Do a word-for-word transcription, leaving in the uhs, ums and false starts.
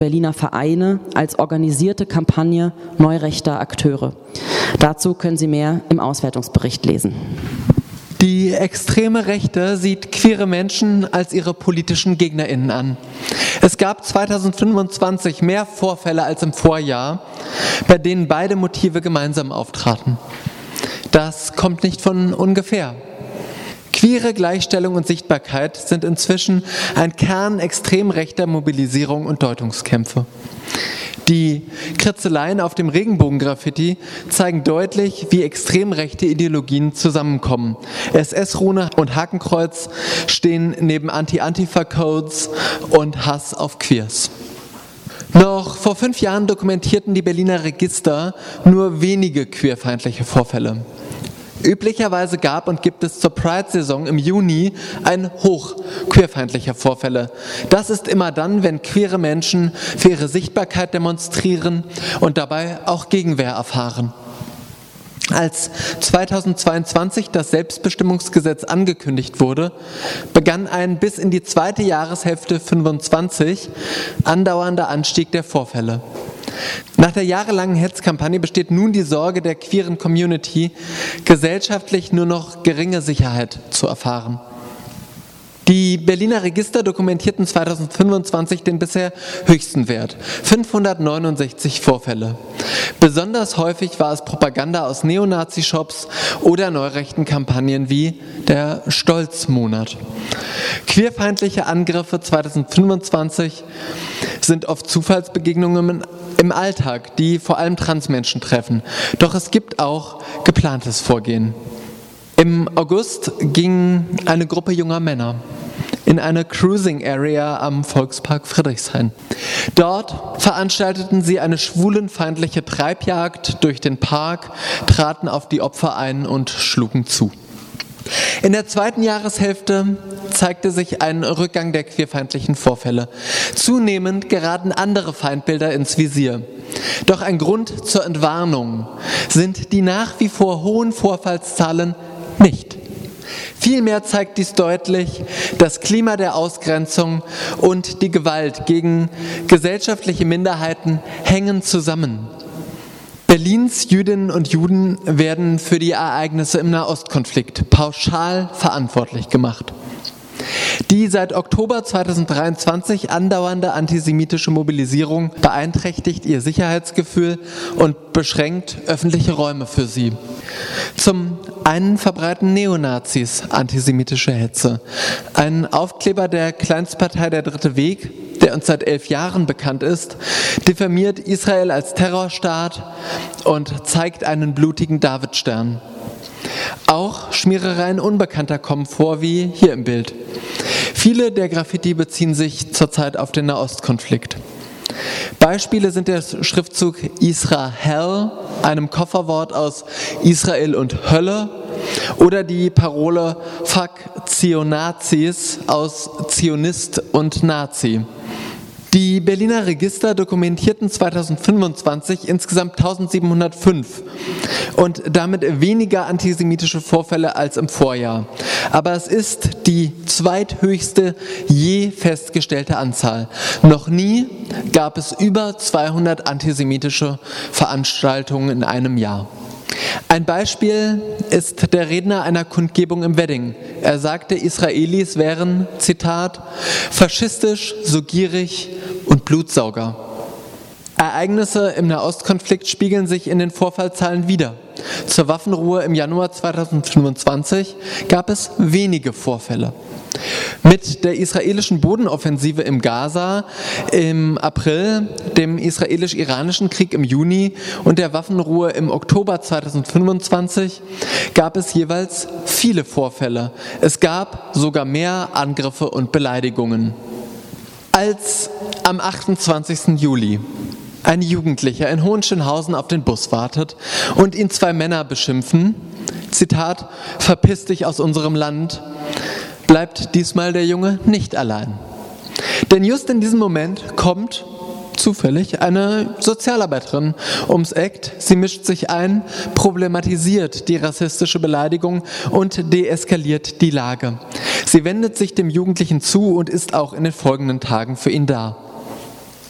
Berliner Vereine als organisierte Kampagne neurechter Akteure. Dazu können Sie mehr im Auswertungsbericht lesen. Die extreme Rechte sieht queere Menschen als ihre politischen GegnerInnen an. Es gab zweitausendfünfundzwanzig mehr Vorfälle als im Vorjahr, bei denen beide Motive gemeinsam auftraten. Das kommt nicht von ungefähr. Queere Gleichstellung und Sichtbarkeit sind inzwischen ein Kern extrem rechter Mobilisierung und Deutungskämpfe. Die Kritzeleien auf dem Regenbogengraffiti zeigen deutlich, wie extrem rechte Ideologien zusammenkommen. S S-Rune und Hakenkreuz stehen neben Anti-Antifa-Codes und Hass auf Queers. Noch vor fünf Jahren dokumentierten die Berliner Register nur wenige queerfeindliche Vorfälle. Üblicherweise gab und gibt es zur Pride-Saison im Juni ein Hoch queerfeindlicher Vorfälle. Das ist immer dann, wenn queere Menschen für ihre Sichtbarkeit demonstrieren und dabei auch Gegenwehr erfahren. Als zweitausendzweiundzwanzig das Selbstbestimmungsgesetz angekündigt wurde, begann ein bis in die zweite Jahreshälfte fünfundzwanzig andauernder Anstieg der Vorfälle. Nach der jahrelangen Hetzkampagne besteht nun die Sorge der queeren Community, gesellschaftlich nur noch geringe Sicherheit zu erfahren. Die Berliner Register dokumentierten zweitausendfünfundzwanzig den bisher höchsten Wert, fünfhundertneunundsechzig Vorfälle. Besonders häufig war es Propaganda aus Neonazi-Shops oder neurechten Kampagnen wie der Stolzmonat. Queerfeindliche Angriffe zweitausendfünfundzwanzig sind oft Zufallsbegegnungen im Alltag, die vor allem Transmenschen treffen. Doch es gibt auch geplantes Vorgehen. Im August ging eine Gruppe junger Männer in eine Cruising Area am Volkspark Friedrichshain. Dort veranstalteten sie eine schwulenfeindliche Treibjagd durch den Park, traten auf die Opfer ein und schlugen zu. In der zweiten Jahreshälfte zeigte sich ein Rückgang der queerfeindlichen Vorfälle. Zunehmend geraten andere Feindbilder ins Visier. Doch ein Grund zur Entwarnung sind die nach wie vor hohen Vorfallszahlen nicht. Vielmehr zeigt dies deutlich, das Klima der Ausgrenzung und die Gewalt gegen gesellschaftliche Minderheiten hängen zusammen. Berlins Jüdinnen und Juden werden für die Ereignisse im Nahostkonflikt pauschal verantwortlich gemacht. Die seit Oktober zweitausenddreiundzwanzig andauernde antisemitische Mobilisierung beeinträchtigt ihr Sicherheitsgefühl und beschränkt öffentliche Räume für sie. Zum einen verbreiten Neonazis antisemitische Hetze. Ein Aufkleber der Kleinstpartei Der Dritte Weg, der uns seit elf Jahren bekannt ist, diffamiert Israel als Terrorstaat und zeigt einen blutigen Davidstern. Auch Schmierereien Unbekannter kommen vor, wie hier im Bild. Viele der Graffiti beziehen sich zurzeit auf den Nahostkonflikt. Beispiele sind der Schriftzug Israhel, einem Kofferwort aus Israel und Hölle, oder die Parole Fuck Zionazis aus Zionist und Nazi. Die Berliner Register dokumentierten zweitausendfünfundzwanzig insgesamt eintausendsiebenhundertfünf und damit weniger antisemitische Vorfälle als im Vorjahr. Aber es ist die zweithöchste je festgestellte Anzahl. Noch nie gab es über zweihundert antisemitische Veranstaltungen in einem Jahr. Ein Beispiel ist der Redner einer Kundgebung im Wedding. Er sagte, Israelis wären, Zitat, faschistisch, so gierig und Blutsauger. Ereignisse im Nahostkonflikt spiegeln sich in den Vorfallzahlen wider. Zur Waffenruhe im Januar zweitausendfünfundzwanzig gab es wenige Vorfälle. Mit der israelischen Bodenoffensive im Gaza im April, dem israelisch-iranischen Krieg im Juni und der Waffenruhe im Oktober zweitausendfünfundzwanzig gab es jeweils viele Vorfälle. Es gab sogar mehr Angriffe und Beleidigungen. Als am achtundzwanzigsten Juli ein Jugendlicher in Hohenschönhausen auf den Bus wartet und ihn zwei Männer beschimpfen, Zitat, verpiss dich aus unserem Land, bleibt diesmal der Junge nicht allein. Denn just in diesem Moment kommt zufällig eine Sozialarbeiterin ums Eck. Sie mischt sich ein, problematisiert die rassistische Beleidigung und deeskaliert die Lage. Sie wendet sich dem Jugendlichen zu und ist auch in den folgenden Tagen für ihn da.